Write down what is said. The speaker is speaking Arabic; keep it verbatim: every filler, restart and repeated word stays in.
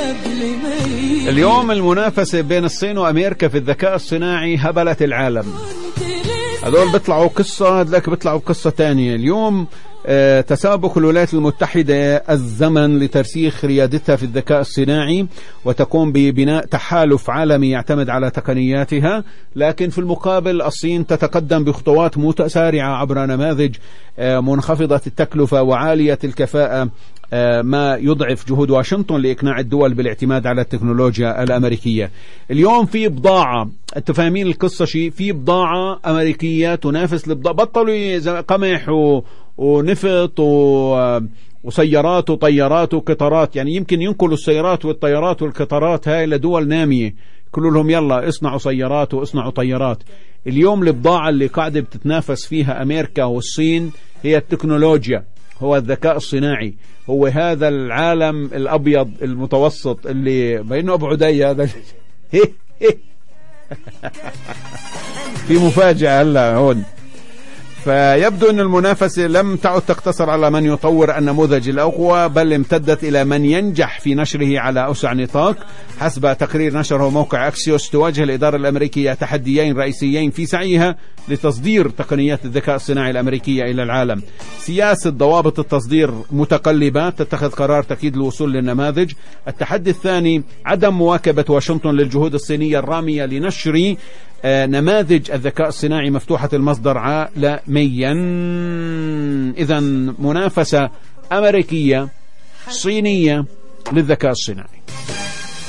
اليوم المنافسة بين الصين وأمريكا في الذكاء الصناعي هبلت العالم. هذول بيطلعوا قصة، هذلك بيطلعوا قصة تانية. اليوم آه تسابق الولايات المتحدة الزمن لترسيخ ريادتها في الذكاء الصناعي وتقوم ببناء تحالف عالمي يعتمد على تقنياتها، لكن في المقابل الصين تتقدم بخطوات متسارعة عبر نماذج آه منخفضة التكلفة وعالية الكفاءة، آه ما يضعف جهود واشنطن لإقناع الدول بالاعتماد على التكنولوجيا الأمريكية. اليوم في بضاعة، انتوا فاهمين القصة شيء، في بضاعة أمريكية تنافس البضاعة، بطلوا قمح و ونفط و... وسيارات وطيارات وقطارات، يعني يمكن ينقلوا السيارات والطيارات والقطارات هاي لدول نامية، كلوا لهم يلا اصنعوا سيارات واصنعوا طيارات. اليوم البضاعة اللي قاعدة بتتنافس فيها أمريكا والصين هي التكنولوجيا، هو الذكاء الصناعي، هو هذا العالم الأبيض المتوسط اللي بينه أبعدي هذا في مفاجأة هلا هون. فيبدو أن المنافسة لم تعد تقتصر على من يطور النموذج الأقوى، بل امتدت إلى من ينجح في نشره على أوسع نطاق. حسب تقرير نشره موقع أكسيوس، تواجه الإدارة الأمريكية تحديين رئيسيين في سعيها لتصدير تقنيات الذكاء الصناعي الأمريكية إلى العالم. سياسة ضوابط التصدير متقلبة تتخذ قرار تأكيد الوصول للنماذج. التحدي الثاني عدم مواكبة واشنطن للجهود الصينية الرامية لنشر نماذج الذكاء الصناعي مفتوحة المصدر عالميا. إذن منافسة أمريكية صينية للذكاء الصناعي.